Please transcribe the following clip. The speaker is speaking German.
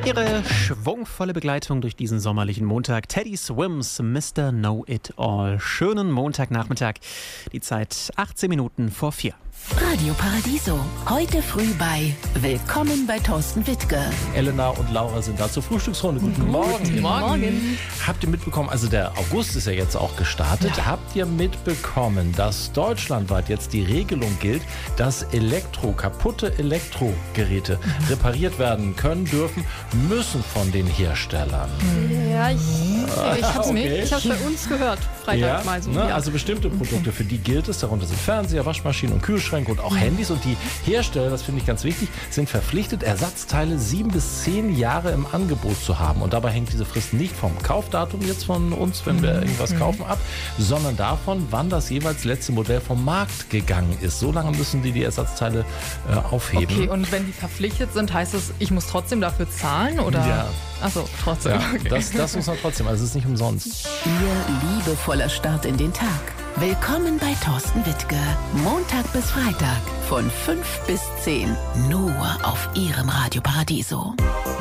Ihre schwungvolle Begleitung durch diesen sommerlichen Montag. Teddy Swims, Mr. Know-It-All. Schönen Montagnachmittag. Die Zeit 18 Minuten vor 4. Radio Paradiso. Heute früh bei Willkommen bei Thorsten Wittke. Elena und Laura sind da zur Frühstücksrunde. Guten Morgen. Guten Morgen. Habt ihr mitbekommen, also der August ist ja jetzt auch gestartet. Ja. Habt ihr mitbekommen, dass deutschlandweit jetzt die Regelung gilt, dass kaputte Elektrogeräte repariert werden können, dürfen, müssen von den Herstellern? Ja, ich hab's bei uns gehört. Freitag mal so. Ne? Also bestimmte Produkte, für die gilt es. Darunter sind Fernseher, Waschmaschinen und Kühlschränke und auch Handys. Und die Hersteller, das finde ich ganz wichtig, sind verpflichtet, Ersatzteile 7 bis 10 Jahre im Angebot zu haben. Und dabei hängt diese Frist nicht vom Kaufdatum jetzt von uns, wenn wir irgendwas kaufen, ab, sondern davon, wann das jeweils letzte Modell vom Markt gegangen ist. So lange müssen die Ersatzteile aufheben. Okay, und wenn die verpflichtet sind, heißt das, ich muss trotzdem dafür zahlen? Oder? Ja. Achso, trotzdem. Ja, okay. das muss man trotzdem, also es ist nicht umsonst. Ihr liebevoller Start in den Tag. Willkommen bei Thorsten Wittke. Montag bis Freitag von 5 bis 10. Nur auf Ihrem Radio Paradiso.